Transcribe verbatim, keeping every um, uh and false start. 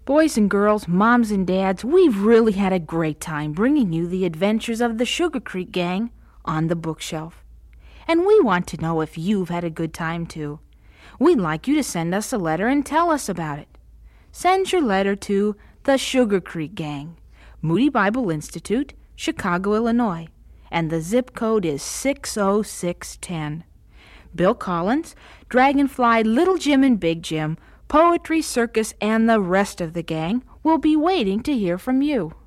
Boys and girls, moms and dads, we've really had a great time bringing you the adventures of the Sugar Creek Gang on the bookshelf. And we want to know if you've had a good time too. We'd like you to send us a letter and tell us about it. Send your letter to the Sugar Creek Gang, Moody Bible Institute, Chicago, Illinois, and the zip code is six oh six one oh. Bill Collins, Dragonfly, Little Jim and Big Jim, Poetry Circus, and the rest of the gang will be waiting to hear from you.